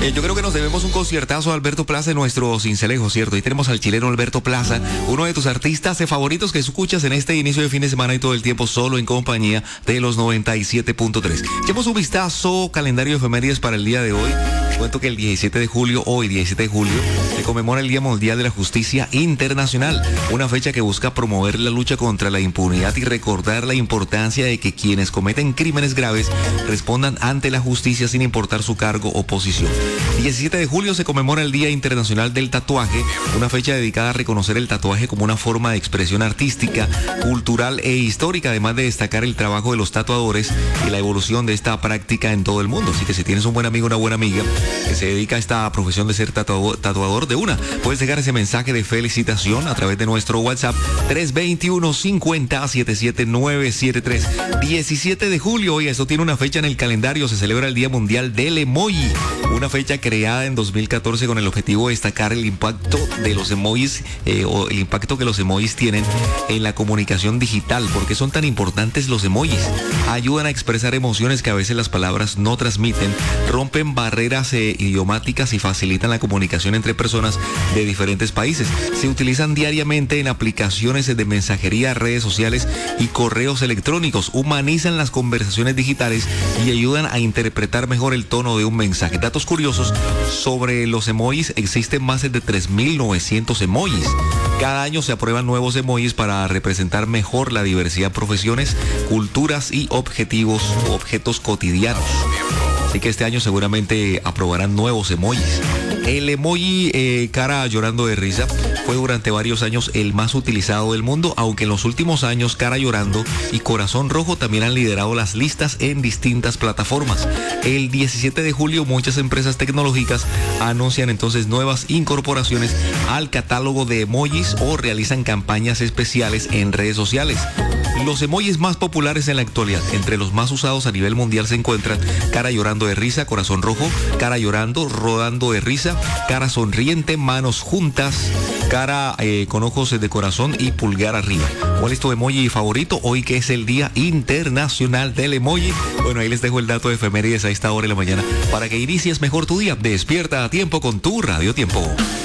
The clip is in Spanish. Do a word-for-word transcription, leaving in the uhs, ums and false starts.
Eh, yo creo que nos debemos un conciertazo a Alberto Plaza en nuestro Cincelejo, ¿cierto? Ahí tenemos al chileno Alberto Plaza, uno de tus artistas eh, favoritos que escuchas en este inicio de fin de semana y todo el tiempo solo en compañía de los noventa y siete punto tres. Echemos un vistazo, calendario de efemérides para el día de hoy. Cuento que el diecisiete de julio, hoy diecisiete de julio, se conmemora el Día Mundial de la Justicia Internacional, una fecha que busca promover la lucha contra la impunidad y recordar la importancia de que quienes cometen crímenes graves respondan ante la justicia sin importar su cargo o posición. diecisiete de julio se conmemora el Día Internacional del Tatuaje, una fecha dedicada a reconocer el tatuaje como una forma de expresión artística, cultural e histórica, además de destacar el trabajo de los tatuadores y la evolución de esta práctica en todo el mundo. Así que si tienes un buen amigo, una buena amiga que se dedica a esta profesión de ser tatuador, tatuador de una, puedes dejar ese mensaje de felicitación a través de nuestro WhatsApp tres dos uno, cinco cero, siete siete nueve siete tres. diecisiete de julio, oye, esto tiene una fecha en el calendario, se celebra el Día Mundial del Emoji, una fecha creada en dos mil catorce con el objetivo de destacar el impacto de los emojis eh, o el impacto que los emojis tienen en la comunicación digital. ¿Por qué son tan importantes los emojis? Ayudan a expresar emociones que a veces las palabras no transmiten, rompen barreras eh, idiomáticas y facilitan la comunicación entre personas de diferentes países. Se utilizan diariamente en aplicaciones de mensajería, redes sociales y correos electrónicos. Humanizan las conversaciones digitales y ayudan a interpretar mejor el tono de un mensaje. Datos curiosos sobre los emojis: existen más de tres mil novecientos emojis. Cada año se aprueban nuevos emojis para representar mejor la diversidad de profesiones, culturas y objetivos o objetos cotidianos. Así que este año seguramente aprobarán nuevos emojis. El emoji eh, cara llorando de risa fue durante varios años el más utilizado del mundo, aunque en los últimos años cara llorando y corazón rojo también han liderado las listas en distintas plataformas. El diecisiete de julio muchas empresas tecnológicas anuncian entonces nuevas incorporaciones al catálogo de emojis o realizan campañas especiales en redes sociales. Los emojis más populares en la actualidad, entre los más usados a nivel mundial se encuentran cara llorando de risa, corazón rojo, cara llorando, rodando de risa, cara sonriente, manos juntas, cara eh, con ojos de corazón y pulgar arriba. ¿Cuál es tu emoji favorito hoy que es el Día Internacional del Emoji? Bueno, ahí les dejo el dato de efemérides a esta hora de la mañana para que inicies mejor tu día. Despierta a tiempo con tu Radio Tiempo.